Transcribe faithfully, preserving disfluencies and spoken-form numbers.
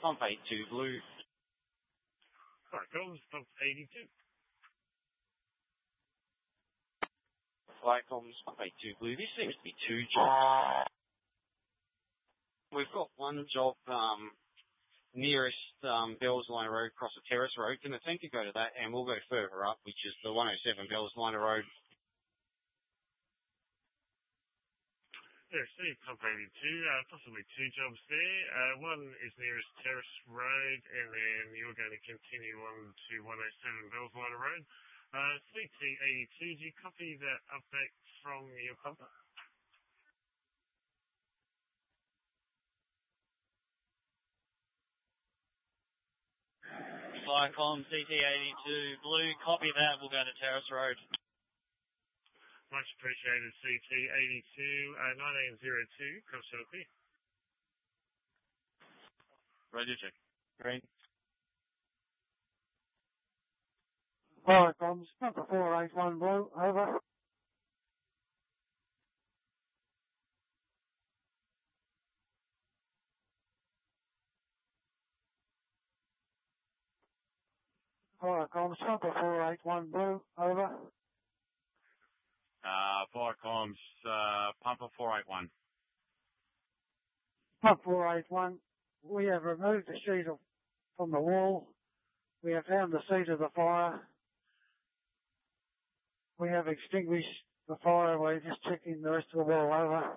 Pump eighty-two blue. Fire comms, pump eighty-two. Fire comms, pump eighty-two blue. This seems to be two jobs. We've got one job um, nearest um, Bells Line Road, across the Terrace Road. Can the tanker go to that, and we'll go further up, which is the one oh seven Bells Line Road. Yeah, see, pump eighty-two, uh, possibly two jobs there. Uh, one is nearest Terrace Road, and then you're going to continue on to one oh seven Bells Line Road. Uh, C T eighty-two, do you copy that update from your pumper? Viacom, C T eighty-two, blue, copy that, we'll go to Terrace Road. Much appreciated, C T eighty-two, uh, nineteen oh two, cross channel clear. Radio check. Green. Viacom, number four eight one blue, over. Viacom, number four eight one blue, over. Uh, Viacom's, uh, pumper four eight one. Pump four eight one, we have removed the sheet of, from the wall. We have found the seat of the fire. We have extinguished the fire. We're just checking the rest of the wall over.